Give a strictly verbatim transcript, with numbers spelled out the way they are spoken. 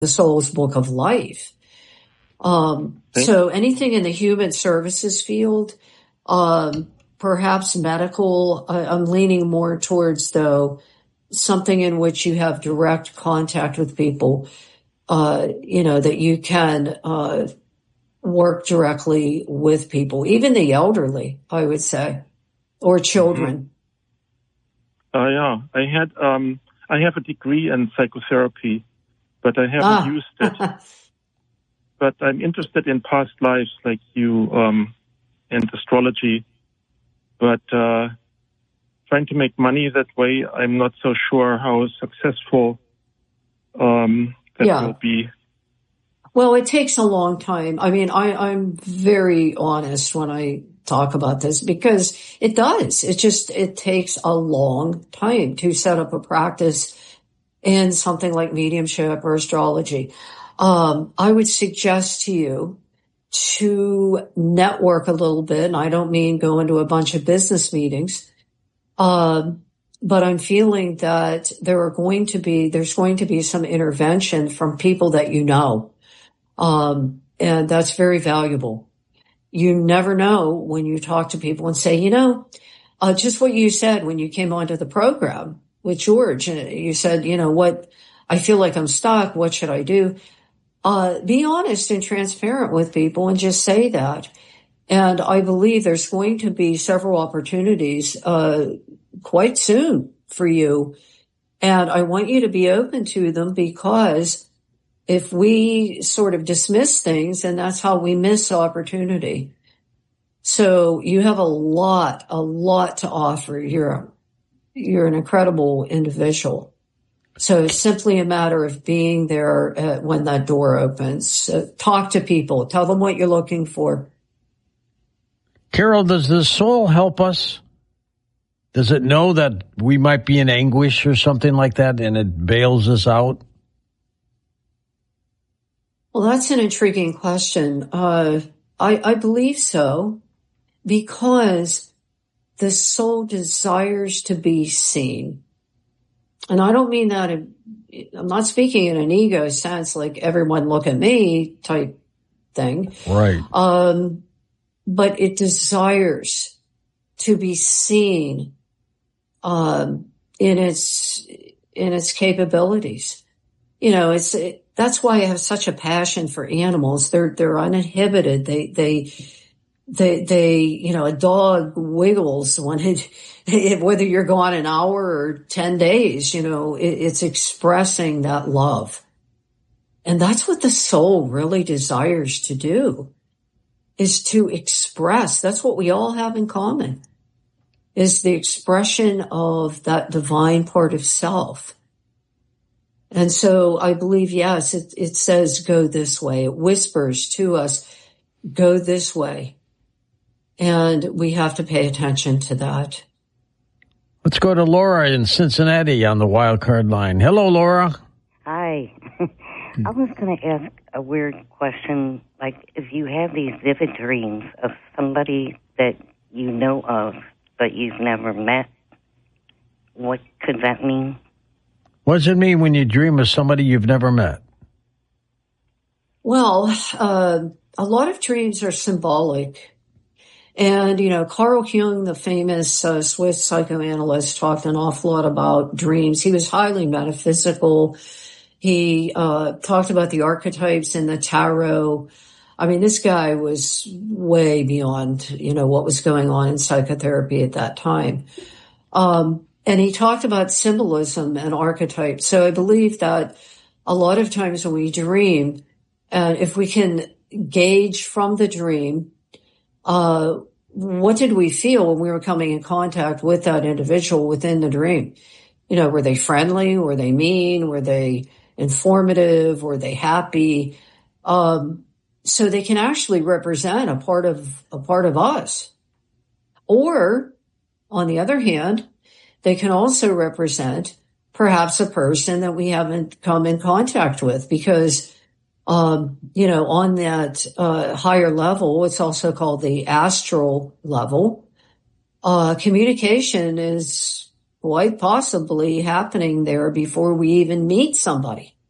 the soul's book of life. Um, so anything in the human services field, um, perhaps medical, uh, I'm leaning more towards, though, something in which you have direct contact with people, uh, you know, that you can uh, work directly with people, even the elderly, I would say, or children. Mm-hmm. Uh, yeah, I had, um, I have a degree in psychotherapy, but I haven't Ah. used it. But I'm interested in past lives like you, um, and astrology. But uh, trying to make money that way, I'm not so sure how successful um, that Yeah. will be. Well, it takes a long time. I mean, I, I'm very honest when I talk about this because it does. It just, it takes a long time to set up a practice in something like mediumship or astrology. Um, I would suggest to you to network a little bit, and I don't mean go into a bunch of business meetings, um, but I'm feeling that there are going to be, there's going to be some intervention from people that you know, um, and that's very valuable. You never know when you talk to people and say, you know, uh, just what you said when you came onto the program with George, and you said, you know, what, I feel like I'm stuck. What should I do? Uh, be honest and transparent with people and just say that. And I believe there's going to be several opportunities, uh, quite soon for you. And I want you to be open to them because if we sort of dismiss things, then that's how we miss opportunity. So you have a lot, a lot to offer. You're, you're an incredible individual. So it's simply a matter of being there uh, when that door opens. So talk to people. Tell them what you're looking for. Carol, does the soul help us? Does it know that we might be in anguish or something like that and it bails us out? Well, that's an intriguing question. Uh, I, I believe so because the soul desires to be seen. And I don't mean that, in, I'm not speaking in an ego sense, like everyone look at me type thing. Right. Um, but it desires to be seen, um, in its, in its capabilities. You know, it's, it, that's why I have such a passion for animals. They're, they're uninhibited. They, they, They, they, you know, a dog wiggles when it, whether you're gone an hour or ten days, you know, it, it's expressing that love. And that's what the soul really desires to do, is to express. That's what we all have in common, is the expression of that divine part of self. And so I believe, yes, it, it says go this way. It whispers to us, go this way. And we have to pay attention to that. Let's go to Laura in Cincinnati on the wild card line. Hello, Laura. Hi. I was going to ask a weird question. Like, if you have these vivid dreams of somebody that you know of, but you've never met, what could that mean? What does it mean when you dream of somebody you've never met? Well, uh, a lot of dreams are symbolic. And, you know, Carl Jung, the famous uh, Swiss psychoanalyst, talked an awful lot about dreams. He was highly metaphysical. He uh, talked about the archetypes in the tarot. I mean, this guy was way beyond, you know, what was going on in psychotherapy at that time. Um, and he talked about symbolism and archetypes. So I believe that a lot of times when we dream, and if we can gauge from the dream, Uh, what did we feel when we were coming in contact with that individual within the dream? You know, were they friendly? Were they mean? Were they informative? Were they happy? Um, so they can actually represent a part of, a part of us. Or, on the other hand, they can also represent perhaps a person that we haven't come in contact with because Um, you know, on that uh, higher level, it's also called the astral level. Uh, communication is quite possibly happening there before we even meet somebody.